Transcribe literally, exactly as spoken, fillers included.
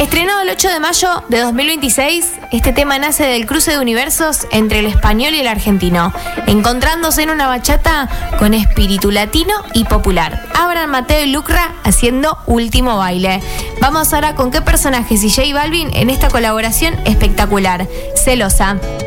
Estrenado el ocho de mayo de dos mil veintiséis, este tema nace del cruce de universos entre el español y el argentino, encontrándose en una bachata con espíritu latino y popular. Abraham Mateo y Lucra haciendo Último Baile. Vamos ahora con qué personajes y J Balvin en esta colaboración espectacular. Celosa.